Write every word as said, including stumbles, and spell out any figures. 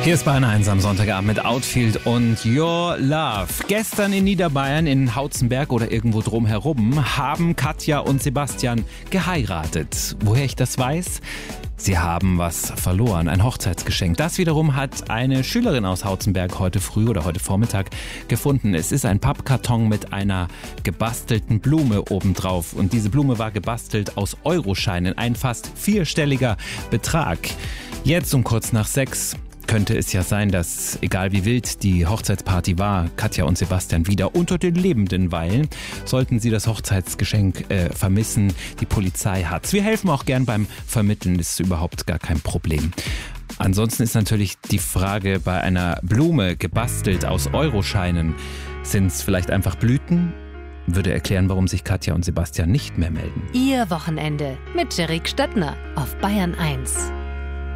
Hier ist Bayern eins am Sonntagabend mit Outfield und Your Love. Gestern in Niederbayern, in Hautzenberg oder irgendwo drumherum, haben Katja und Sebastian geheiratet. Woher ich das weiß? Sie haben was verloren, ein Hochzeitsgeschenk. Das wiederum hat eine Schülerin aus Hautzenberg heute früh oder heute Vormittag gefunden. Es ist ein Pappkarton mit einer gebastelten Blume obendrauf. Und diese Blume war gebastelt aus Euroscheinen. Ein fast vierstelliger Betrag. Jetzt um kurz nach sechs könnte es ja sein, dass, egal wie wild die Hochzeitsparty war, Katja und Sebastian wieder unter den Lebenden weilen. Sollten sie das Hochzeitsgeschenk äh, vermissen, die Polizei hat's. Wir helfen auch gern beim Vermitteln, das ist überhaupt gar kein Problem. Ansonsten ist natürlich die Frage bei einer Blume gebastelt aus Euroscheinen, sind es vielleicht einfach Blüten? Würde erklären, warum sich Katja und Sebastian nicht mehr melden. Ihr Wochenende mit Jerik Stöttner auf Bayern eins.